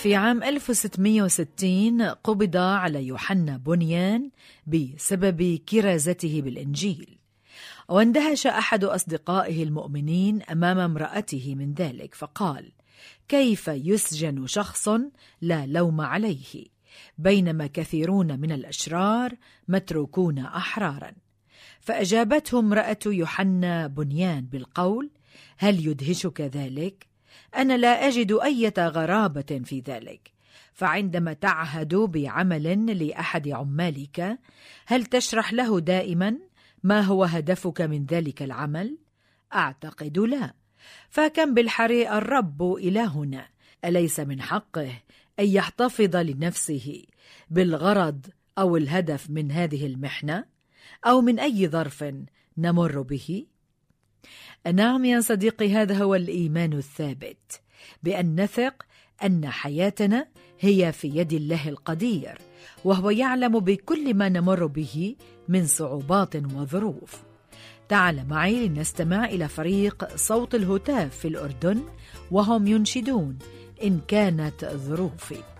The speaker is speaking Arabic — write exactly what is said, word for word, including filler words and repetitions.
في عام ألف وستمائة وستين قبض على يوحنا بنيان بسبب كرازته بالإنجيل، واندهش أحد أصدقائه المؤمنين أمام امرأته من ذلك، فقال: كيف يسجن شخص لا لوم عليه بينما كثيرون من الأشرار متروكون أحرارا؟ فأجابته امرأة يوحنا بنيان بالقول: هل يدهشك ذلك؟ أنا لا أجد أي غرابة في ذلك، فعندما تعهد بعمل لأحد عمالك هل تشرح له دائما ما هو هدفك من ذلك العمل؟ أعتقد لا. فكم بالحري الرب إلهنا أليس من حقه أن يحتفظ لنفسه بالغرض أو الهدف من هذه المحنة أو من أي ظرف نمر به؟ نعم يا صديقي، هذا هو الإيمان الثابت، بأن نثق أن حياتنا هي في يد الله القدير، وهو يعلم بكل ما نمر به من صعوبات وظروف. تعال معي لنستمع إلى فريق صوت الهتاف في الأردن وهم ينشدون: إن كانت ظروفي.